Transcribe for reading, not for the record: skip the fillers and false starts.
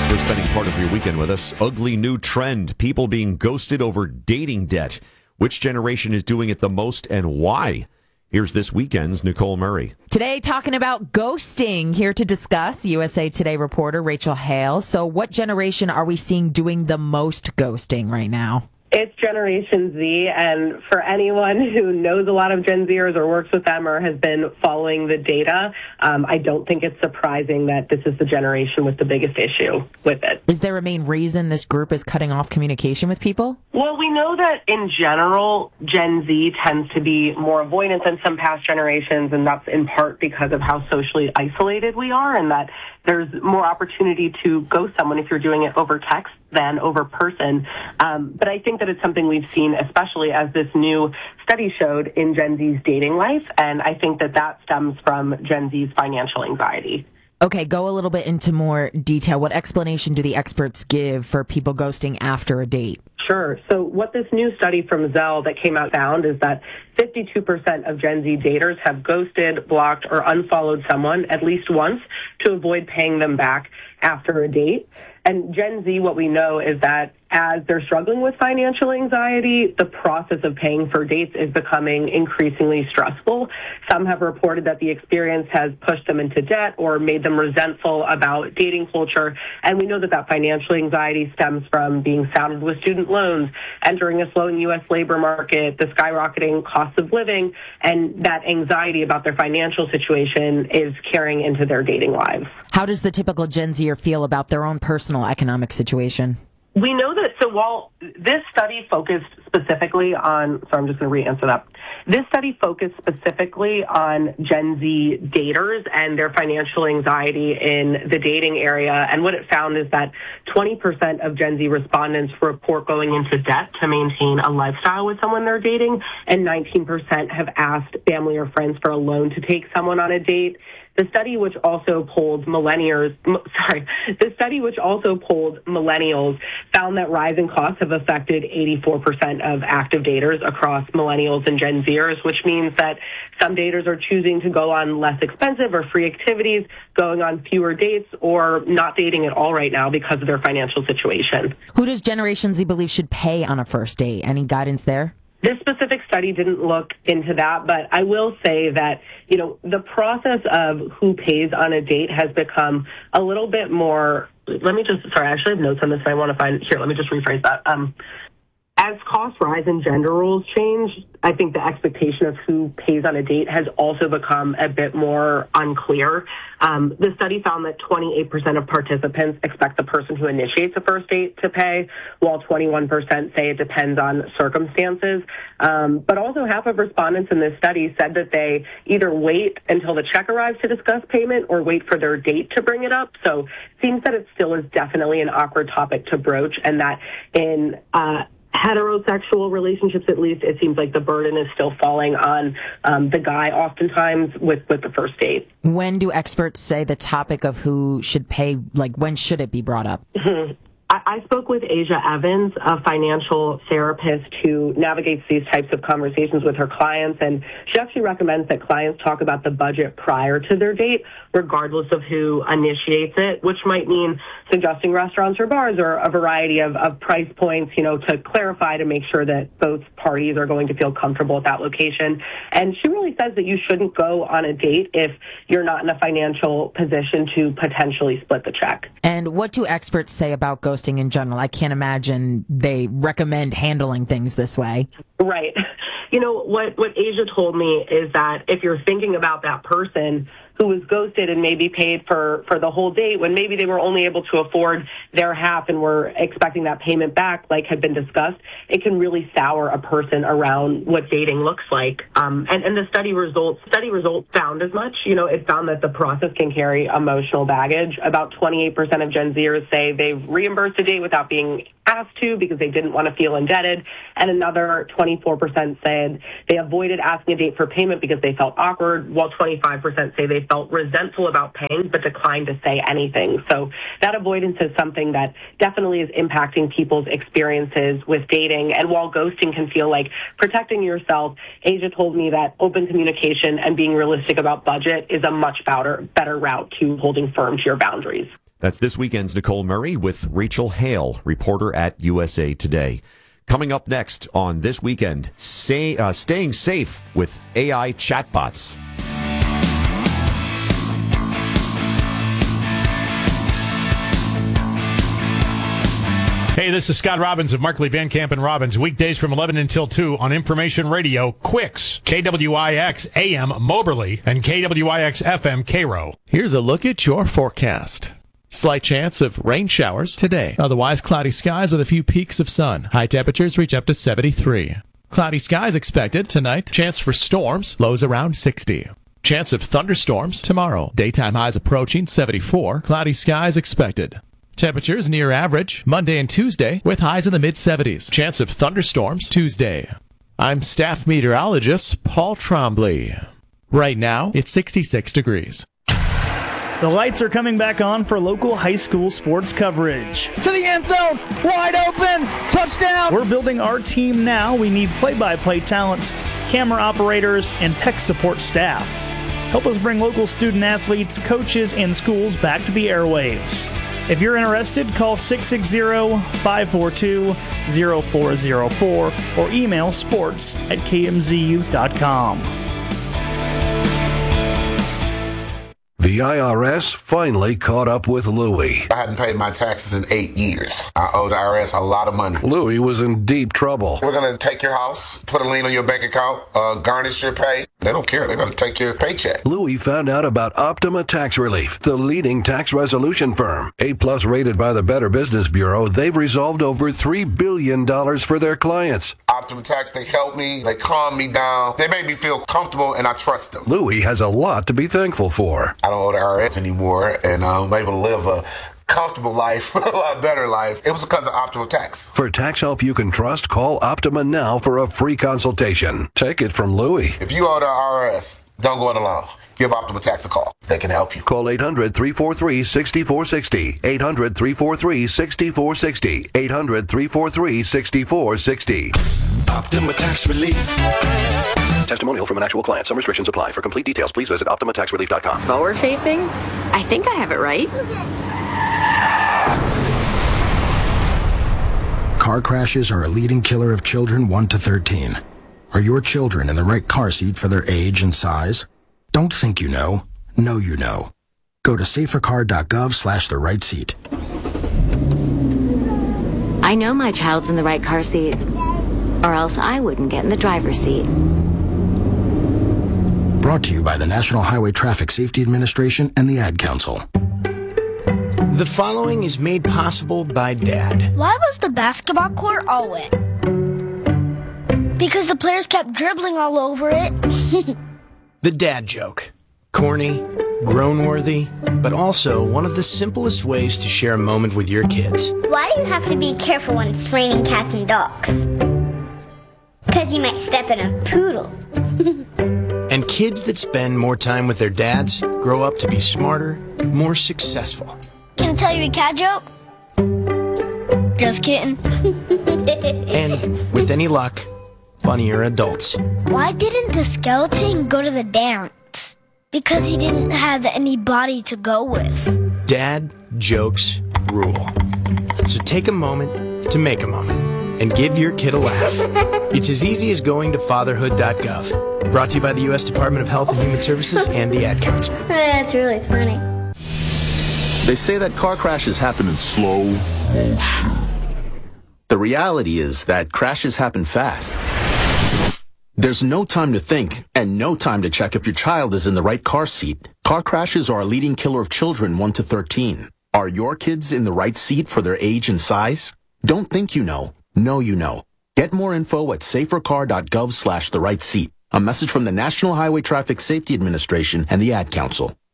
for spending part of your weekend with us. Ugly new trend, people being ghosted over dating debt. Which generation is doing it the most and why? Here's this weekend's Nicole Murray. Today, talking about ghosting. Here to discuss, USA Today reporter Rachel Hale. So what generation are we seeing doing the most ghosting right now? It's Generation Z, and for anyone who knows a lot of Gen Zers or works with them or has been following the data, I don't think it's surprising that this is the generation with the biggest issue with it. Is there a main reason this group is cutting off communication with people? Well, we know that in general, Gen Z tends to be more avoidant than some past generations, and that's in part because of how socially isolated we are, and that there's more opportunity to ghost someone if you're doing it over text than over person. But I think that it's something we've seen, especially as this new study showed in Gen Z's dating life, and I think that that stems from Gen Z's financial anxiety. Okay, go a little bit into more detail. What explanation do the experts give for people ghosting after a date? Sure. So what this new study from Zell that came out found is that 52% of Gen Z daters have ghosted, blocked, or unfollowed someone at least once to avoid paying them back after a date. And Gen Z, what we know is that as they're struggling with financial anxiety, the process of paying for dates is becoming increasingly stressful. Some have reported that the experience has pushed them into debt or made them resentful about dating culture. And we know that that financial anxiety stems from being saddled with student loans, entering a slowing U.S. labor market, the skyrocketing cost of living, and that anxiety about their financial situation is carrying into their dating lives. How does the typical Gen Zer feel about their own personal economic situation? We know that, so while this study focused specifically on, so I'm just going to re-answer that. This study focused specifically on Gen Z daters and their financial anxiety in the dating area. And what it found is that 20% of Gen Z respondents report going into debt to maintain a lifestyle with someone they're dating, and 19% have asked family or friends for a loan to take someone on a date. The study, which also polled millennials, found that rising costs have affected 84% of active daters across millennials and Gen Zers, which means that some daters are choosing to go on less expensive or free activities, going on fewer dates, or not dating at all right now because of their financial situation. Who does Generation Z believe should pay on a first date? Any guidance there? This specific study didn't look into that, but I will say that, the process of who pays on a date has become a little bit more, I actually have notes on this and I want to find, let me just rephrase that. As costs rise and gender roles change, I think the expectation of who pays on a date has also become a bit more unclear. The study found that 28% of participants expect the person who initiates a first date to pay, while 21% say it depends on circumstances. But also half of respondents in this study said that they either wait until the check arrives to discuss payment or wait for their date to bring it up. So it seems that it still is definitely an awkward topic to broach, and that in heterosexual relationships, at least, it seems like the burden is still falling on the guy oftentimes with the first date. When do experts say the topic of who should pay, when should it be brought up? I spoke with Asia Evans, a financial therapist who navigates these types of conversations with her clients, and she actually recommends that clients talk about the budget prior to their date, regardless of who initiates it, which might mean suggesting restaurants or bars or a variety of price points, to clarify to make sure that both parties are going to feel comfortable at that location. And she really says that you shouldn't go on a date if you're not in a financial position to potentially split the check. And what do experts say about ghosting in general? I can't imagine they recommend handling things this way. Right. What Asia told me is that if you're thinking about that person who was ghosted and maybe paid for the whole date when maybe they were only able to afford their half and were expecting that payment back, like had been discussed, it can really sour a person around what dating looks like. And the study results found as much. It found that the process can carry emotional baggage. About 28% of Gen Zers say they've reimbursed a date without being asked to because they didn't want to feel indebted. And another 24% said they avoided asking a date for payment because they felt awkward, while 25% say they felt resentful about paying but declined to say anything. So that avoidance is something that definitely is impacting people's experiences with dating. And while ghosting can feel like protecting yourself, Asia told me that open communication and being realistic about budget is a much better route to holding firm to your boundaries. That's this weekend's Nicole Murray with Rachel Hale, reporter at USA Today. Coming up next on This Weekend, staying safe with AI chatbots. Hey, this is Scott Robbins of Markley, Van Camp & Robbins. Weekdays from 11 until 2 on Information Radio, Quicks, KWIX AM Moberly, and KWIX FM Cairo. Here's a look at your forecast. Slight chance of rain showers today. Otherwise, cloudy skies with a few peaks of sun. High temperatures reach up to 73. Cloudy skies expected tonight. Chance for storms. Lows around 60. Chance of thunderstorms tomorrow. Daytime highs approaching 74. Cloudy skies expected. Temperatures near average Monday and Tuesday with highs in the mid-70s. Chance of thunderstorms Tuesday. I'm staff meteorologist Paul Trombley. Right now, it's 66 degrees. The lights are coming back on for local high school sports coverage. To the end zone, wide open, touchdown! We're building our team now. We need play-by-play talent, camera operators, and tech support staff. Help us bring local student athletes, coaches, and schools back to the airwaves. If you're interested, call 660-542-0404 or email sports@kmzu.com. The IRS finally caught up with Louie. I hadn't paid my taxes in 8 years. I owe the IRS a lot of money. Louie was in deep trouble. We're going to take your house, put a lien on your bank account, garnish your pay. They don't care. They're going to take your paycheck. Louie found out about Optima Tax Relief, the leading tax resolution firm. A-plus rated by the Better Business Bureau, they've resolved over $3 billion for their clients. Optima Tax, they help me. They calm me down. They make me feel comfortable, and I trust them. Louie has a lot to be thankful for. I don't owe the IRS anymore, and I'm able to live a comfortable life, a lot better life. It was because of Optima Tax. For tax help you can trust, call Optima now for a free consultation. Take it from Louie. If you owe the IRS, don't go it alone. Give Optima Tax a call. They can help you. Call 800-343-6460. 800-343-6460. 800-343-6460. Optima Tax Relief. Testimonial from an actual client. Some restrictions apply. For complete details, please visit OptimaTaxRelief.com. Forward facing? I think I have it right. Car crashes are a leading killer of children 1 to 13. Are your children in the right car seat for their age and size? Don't think you know. Know you know. Go to safercar.gov/the right seat. I know my child's in the right car seat, or else I wouldn't get in the driver's seat. Brought to you by the National Highway Traffic Safety Administration and the Ad Council. The following is made possible by Dad. Why was the basketball court all wet? Because the players kept dribbling all over it. The dad joke. Corny, grown-worthy, but also one of the simplest ways to share a moment with your kids. Why do you have to be careful when it's raining cats and dogs? Because you might step in a poodle. And kids that spend more time with their dads grow up to be smarter, more successful. Can I tell you a cat joke? Just kidding. And, with any luck, funnier adults. Why didn't the skeleton go to the dance? Because he didn't have any body to go with. Dad jokes rule. So take a moment to make a moment and give your kid a laugh. It's as easy as going to fatherhood.gov. Brought to you by the U.S. Department of Health and Human Services and the Ad Council. That's really funny. They say that car crashes happen in slow motion. The reality is that crashes happen fast. There's no time to think and no time to check if your child is in the right car seat. Car crashes are a leading killer of children 1 to 13. Are your kids in the right seat for their age and size? Don't think you know. Know you know. Get more info at safercar.gov/the right seat. A message from the National Highway Traffic Safety Administration and the Ad Council.